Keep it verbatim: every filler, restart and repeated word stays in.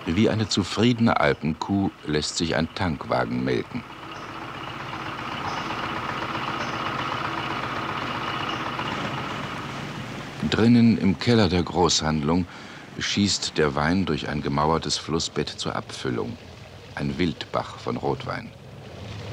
Wie eine zufriedene Alpenkuh lässt sich ein Tankwagen melken. Drinnen im Keller der Großhandlung schießt der Wein durch ein gemauertes Flussbett zur Abfüllung. Ein Wildbach von Rotwein.